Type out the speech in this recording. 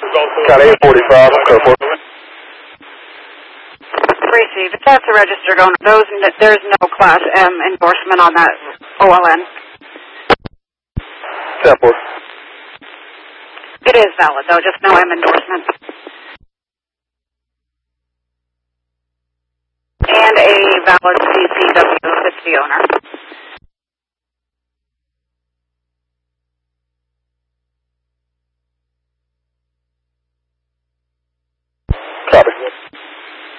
Got 845, code 4. Receive. That's a registered owner. There's no Class M endorsement on that OLN. 10-4. It is valid, though, just no M endorsement.